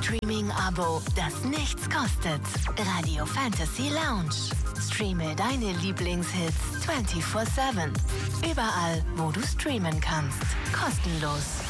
Streaming-Abo, das nichts kostet. Radio Fantasy Lounge. Streame deine Lieblingshits 24/7. Überall, wo du streamen kannst. Kostenlos.